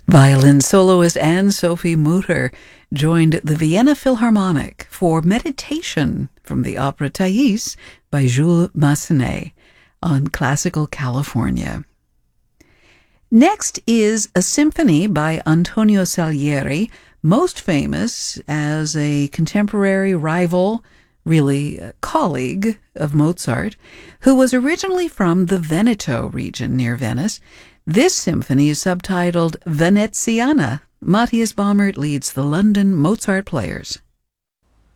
Violin soloist Anne-Sophie Mutter joined the Vienna Philharmonic for Meditation from the opera Thais by Jules Massenet on Classical California. Next is a symphony by Antonio Salieri, most famous as a contemporary rival, really a colleague of Mozart, who was originally from the Veneto region near Venice. This symphony is subtitled Veneziana. Matthias Baumert leads the London Mozart Players.